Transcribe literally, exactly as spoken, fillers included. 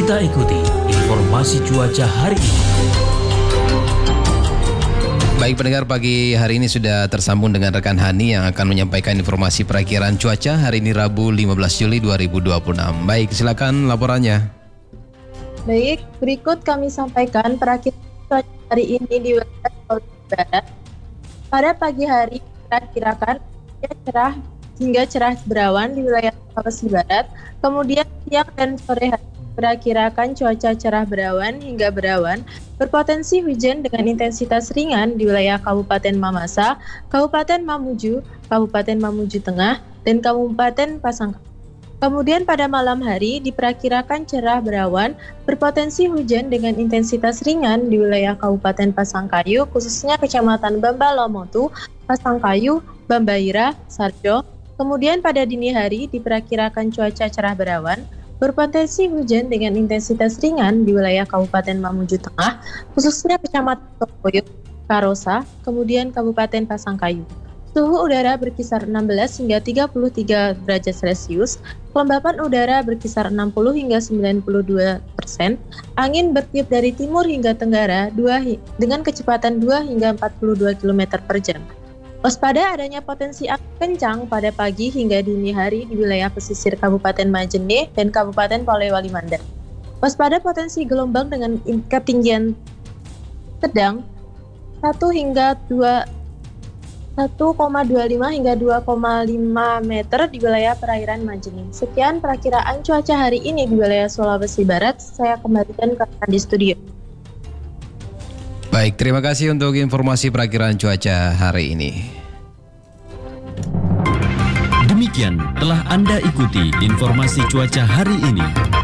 Kita ikuti informasi cuaca hari ini. Baik pendengar, pagi hari ini sudah tersambung dengan rekan Hani yang akan menyampaikan informasi perakiraan cuaca hari ini Rabu lima belas Juli dua ribu dua puluh enam. Baik, silakan laporannya. Baik, berikut kami sampaikan perakiraan cuaca hari ini di wilayah Sulawesi Barat. Pada pagi hari diperkirakan cerah hingga cerah berawan di wilayah Sulawesi Barat. Kemudian siang dan sore hari diperkirakan cuaca cerah berawan hingga berawan, berpotensi hujan dengan intensitas ringan di wilayah Kabupaten Mamasa, Kabupaten Mamuju, Kabupaten Mamuju Tengah, dan Kabupaten Pasangkayu. Kemudian pada malam hari diperkirakan cerah berawan, berpotensi hujan dengan intensitas ringan di wilayah Kabupaten Pasangkayu, khususnya Kecamatan Bambalomotu, Pasangkayu, Bambaira, Sarjo. Kemudian pada dini hari diperkirakan cuaca cerah berawan, berpotensi hujan dengan intensitas ringan di wilayah Kabupaten Mamuju Tengah, khususnya Kecamatan Tokoyo, Karosa, kemudian Kabupaten Pasangkayu. Suhu udara berkisar enam belas hingga tiga puluh tiga derajat Celcius, kelembapan udara berkisar enam puluh hingga sembilan puluh dua persen, angin bertiup dari timur hingga tenggara dua dengan kecepatan dua hingga empat puluh dua kilometer per jam. Waspada adanya potensi angin kencang pada pagi hingga dini hari di wilayah pesisir Kabupaten Majene dan Kabupaten Polewali Mandar. Waspada potensi gelombang dengan ketinggian sedang satu hingga dua satu koma dua lima hingga dua koma lima meter di wilayah perairan Majene. Sekian perakiraan cuaca hari ini di wilayah Sulawesi Barat. Saya kembalikan ke rekan di studio. Baik, terima kasih untuk informasi perakiraan cuaca hari ini. Demikian telah Anda ikuti informasi cuaca hari ini.